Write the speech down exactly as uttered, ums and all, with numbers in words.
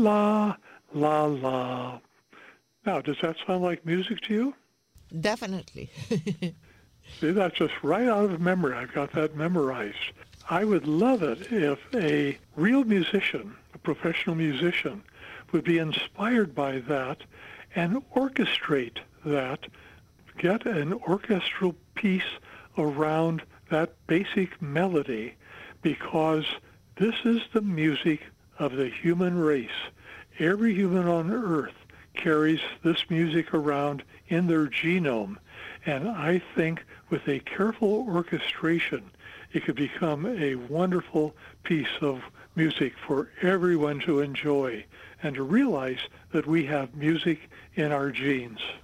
la, la, la. Now, does that sound like music to you? Definitely. See, that's just right out of memory. I've got that memorized. I would love it if a real musician, a professional musician, would be inspired by that and orchestrate that, get an orchestral piece around that basic melody, because this is the music of the human race. Every human on earth carries this music around in their genome, and I think with a careful orchestration, it could become a wonderful piece of music for everyone to enjoy and to realize that we have music in our genes.